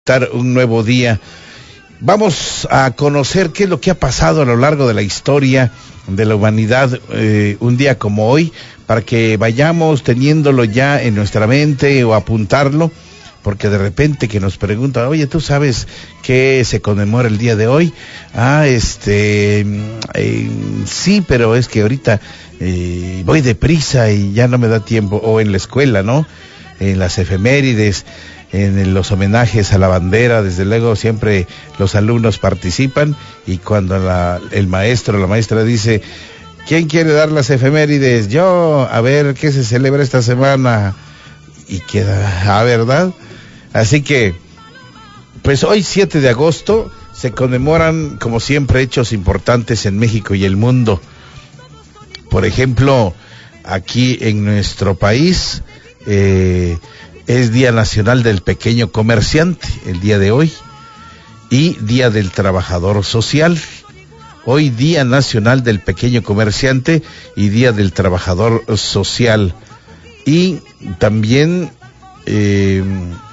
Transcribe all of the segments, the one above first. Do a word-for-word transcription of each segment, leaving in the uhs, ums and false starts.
Un nuevo día. Vamos a conocer qué es lo que ha pasado a lo largo de la historia de la humanidad, eh, un día como hoy, para que vayamos teniéndolo ya en nuestra mente o apuntarlo, porque de repente que nos preguntan, oye, ¿tú sabes qué se conmemora el día de hoy? Ah, este, eh, sí, pero es que ahorita eh, voy deprisa y ya no me da tiempo, o en la escuela, ¿no? En las efemérides, en los homenajes a la bandera, desde luego siempre los alumnos participan, y cuando la, el maestro o la maestra dice, ¿quién quiere dar las efemérides? Yo, a ver, ¿qué se celebra esta semana? Y queda, ¿ah, verdad? Así que, pues hoy siete de agosto se conmemoran, como siempre, hechos importantes en México y el mundo. Por ejemplo, aquí en nuestro país, eh, es Día Nacional del Pequeño Comerciante, el día de hoy, y Día del Trabajador Social. Hoy Día Nacional del Pequeño Comerciante y Día del Trabajador Social. Y también eh,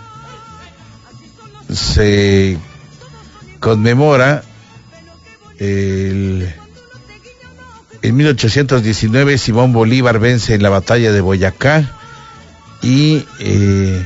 se conmemora el, en mil ochocientos diecinueve Simón Bolívar vence en la batalla de Boyacá, y eh,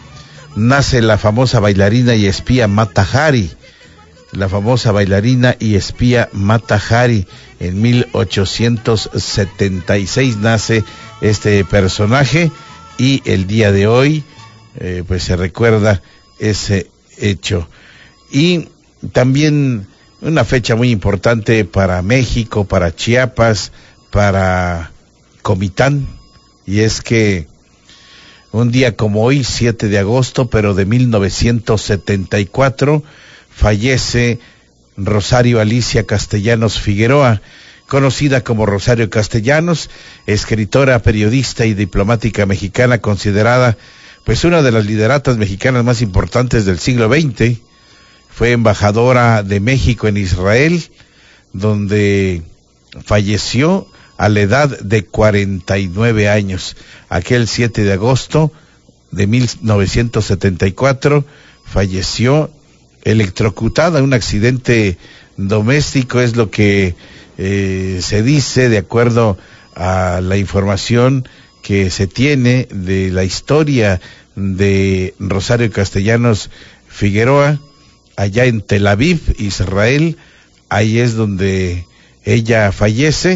nace la famosa bailarina y espía Mata Hari, la famosa bailarina y espía Mata Hari. En mil ochocientos setenta y seis nace este personaje, y el día de hoy eh, pues se recuerda ese hecho. Y también una fecha muy importante para México, para Chiapas, para Comitán, y es que un día como hoy, siete de agosto, pero de mil novecientos setenta y cuatro, fallece Rosario Alicia Castellanos Figueroa, conocida como Rosario Castellanos, escritora, periodista y diplomática mexicana, considerada pues una de las lideratas mexicanas más importantes del siglo veinte. Fue embajadora de México en Israel, donde falleció a la edad de cuarenta y nueve años. Aquel siete de agosto de mil novecientos setenta y cuatro falleció electrocutada en un accidente doméstico, es lo que eh, se dice de acuerdo a la información que se tiene de la historia de Rosario Castellanos Figueroa, allá en Tel Aviv, Israel. Ahí es donde ella fallece.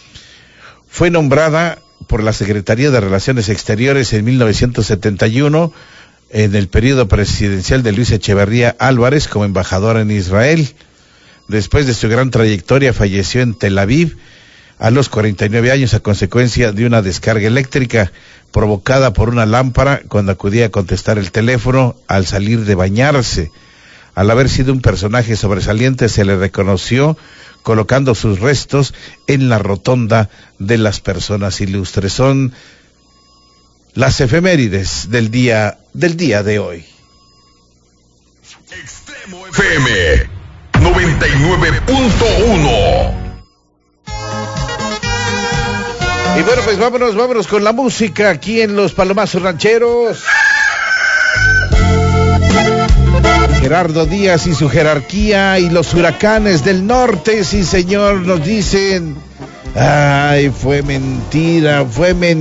Fue nombrada por la Secretaría de Relaciones Exteriores en mil novecientos setenta y uno, en el periodo presidencial de Luis Echeverría Álvarez, como embajadora en Israel. Después de su gran trayectoria, falleció en Tel Aviv a los cuarenta y nueve años a consecuencia de una descarga eléctrica provocada por una lámpara cuando acudía a contestar el teléfono al salir de bañarse. Al haber sido un personaje sobresaliente, se le reconoció colocando sus restos en la rotonda de las personas ilustres. Son las efemérides del día del día de hoy. Extremo F M noventa y nueve punto uno. Y bueno, pues vámonos, vámonos con la música aquí en los Palomazos Rancheros. Gerardo Díaz y su jerarquía y los huracanes del norte, sí señor, nos dicen, ay, fue mentira, fue mentira.